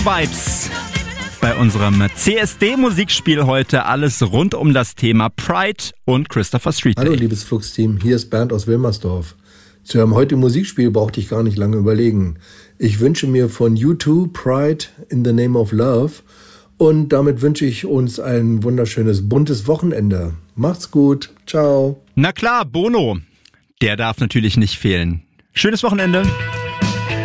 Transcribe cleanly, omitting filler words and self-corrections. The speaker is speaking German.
Vibes. Bei unserem CSD-Musikspiel heute alles rund um das Thema Pride und Christopher Street Day. Hallo liebes Flux-Team, hier ist Bernd aus Wilmersdorf. Zu einem heutigen Musikspiel brauchte ich gar nicht lange überlegen. Ich wünsche mir von U2 Pride in the Name of Love und damit wünsche ich uns ein wunderschönes, buntes Wochenende. Macht's gut, ciao. Na klar, Bono, der darf natürlich nicht fehlen. Schönes Wochenende.